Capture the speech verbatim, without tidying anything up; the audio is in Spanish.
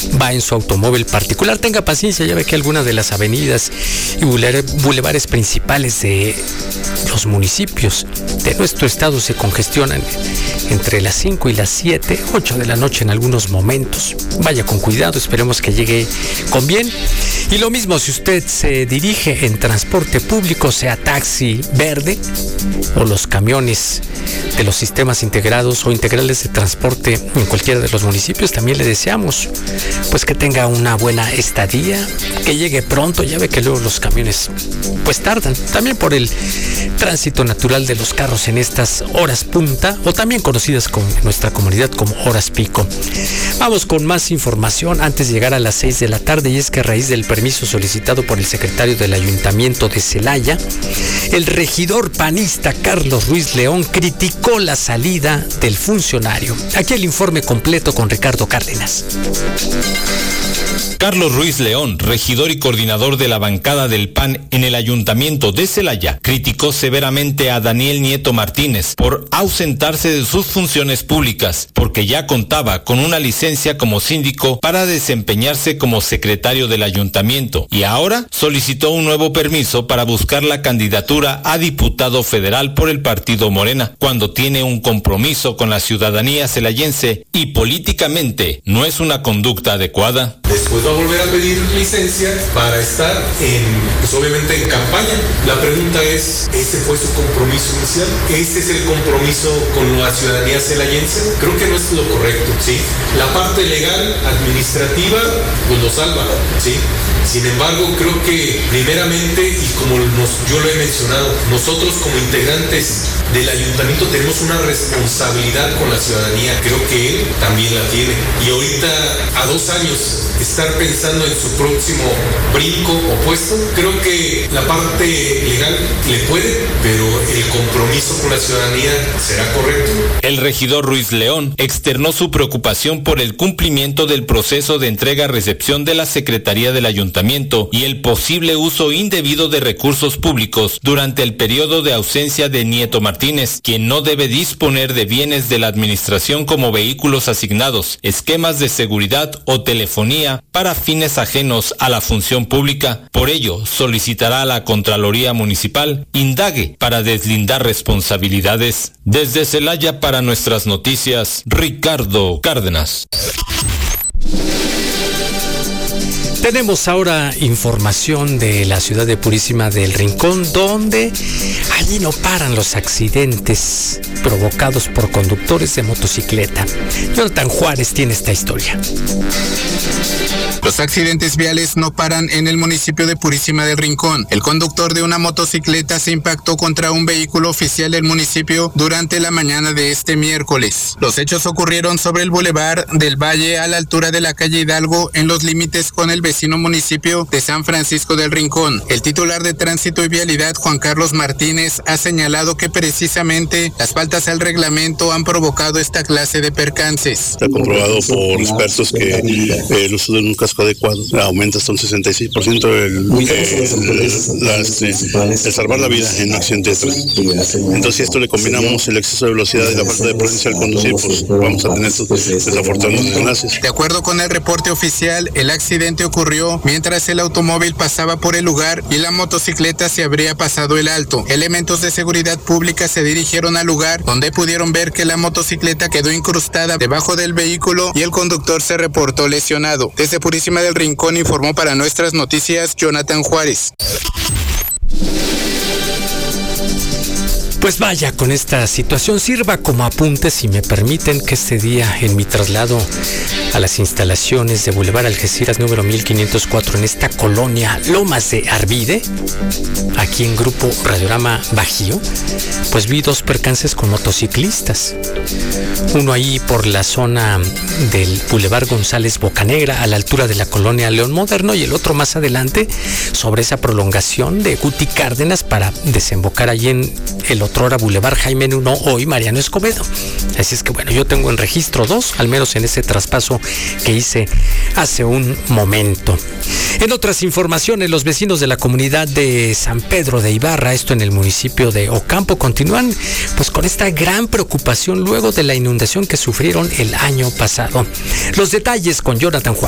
va en su automóvil particular, tenga paciencia, ya ve que algunas de las avenidas y bulevares principales de los municipios de nuestro estado se congestionan entre las cinco y las siete, ocho de la noche en algunos momentos. Vaya con cuidado, esperemos que llegue con bien. Y lo mismo si usted se dirige en transporte público, sea taxi verde o los camiones de los sistemas integrados o integrales de transporte en cualquiera de los municipios, también le deseamos pues que tenga una buena estadía, que llegue pronto. Ya ve que luego los camiones pues tardan, también por el tránsito natural de los carros en estas horas punta, o también conocidas con nuestra comunidad como horas pico. Vamos con más información antes de llegar a las seis de la tarde, y es que a raíz del permiso solicitado por el secretario del Ayuntamiento de Celaya, el regidor panista Carlos Ruiz León criticó la salida del funcionario. Aquí el informe completo con Ricardo Cárdenas. Carlos Ruiz León, regidor y coordinador de la bancada del P A N en el Ayuntamiento de Celaya, criticó severamente a Daniel Nieto Martínez por ausentarse de sus funciones públicas, porque ya contaba con una licencia como síndico para desempeñarse como secretario del Ayuntamiento, y ahora solicitó un nuevo permiso para buscar la candidatura a diputado federal por el partido Morena, cuando tiene un compromiso con la ciudadanía celayense y políticamente no es una conducta adecuada. Después va a volver a pedir licencia para estar en, pues obviamente en campaña. La pregunta es, ¿ese fue su compromiso inicial? ¿Ese es el compromiso con la ciudadanía celayense? Creo que no es lo correcto, ¿sí? La parte legal, administrativa, pues lo salva, ¿sí? Sin embargo, creo que primeramente, y como nos, yo lo he mencionado, nosotros como integrantes del ayuntamiento tenemos una responsabilidad con la ciudadanía. Creo que él también la tiene. Y ahorita, a dos años, estar pensando en su próximo brinco o puesto, creo que la parte legal le puede, pero el compromiso con la ciudadanía será correcto. El regidor Ruiz León externó su preocupación por el cumplimiento del proceso de entrega-recepción de la Secretaría del Ayuntamiento y el posible uso indebido de recursos públicos durante el periodo de ausencia de Nieto Martínez, quien no debe disponer de bienes de la administración como vehículos asignados, esquemas de seguridad o telefonía para fines ajenos a la función pública. Por ello, solicitará a la Contraloría Municipal indague para deslindar responsabilidades. Desde Celaya para Nuestras Noticias, Ricardo Cárdenas. Tenemos ahora información de la ciudad de Purísima del Rincón, donde allí no paran los accidentes provocados por conductores de motocicleta. Jonathan Juárez tiene esta historia. Los accidentes viales no paran en el municipio de Purísima del Rincón. El conductor de una motocicleta se impactó contra un vehículo oficial del municipio durante la mañana de este miércoles. Los hechos ocurrieron sobre el Boulevard del Valle a la altura de la calle Hidalgo, en los límites con el vecino municipio de San Francisco del Rincón. El titular de Tránsito y Vialidad, Juan Carlos Martínez, ha señalado que precisamente las faltas al reglamento han provocado esta clase de percances. Se ha comprobado por expertos que eh, el uso de un casco adecuado aumenta hasta un sesenta y seis por ciento el, eh, las, eh, el salvar la vida en un accidente de tránsito. Entonces, si esto le combinamos el exceso de velocidad y la falta de prudencia al conducir, pues vamos a tener estos desafortunados desgracias. De acuerdo con el reporte oficial, el accidente ocurrió mientras el automóvil pasaba por el lugar y la motocicleta se habría pasado el alto. Elementos de seguridad pública se dirigieron al lugar, donde pudieron ver que la motocicleta quedó incrustada debajo del vehículo y el conductor se reportó lesionado. Desde Purísima del Rincón informó para Nuestras Noticias Jonathan Juárez. Pues vaya, con esta situación sirva como apunte, si me permiten, que este día en mi traslado a las instalaciones de Boulevard Algeciras número mil quinientos cuatro en esta colonia Lomas de Arvide, aquí en Grupo Radiorama Bajío, pues vi dos percances con motociclistas. Uno ahí por la zona del Boulevard González Bocanegra a la altura de la colonia León Moderno, y el otro más adelante sobre esa prolongación de Guti Cárdenas para desembocar allí en el otrora Boulevard Jaime Nuno, hoy Mariano Escobedo. Así es que bueno, yo tengo en registro dos, al menos en ese traspaso que hice hace un momento. En otras informaciones, los vecinos de la comunidad de San Pedro de Ibarra, esto en el municipio de Ocampo, continúan pues con esta gran preocupación luego de la inundación que sufrieron el año pasado. Los detalles con Jonathan Juárez.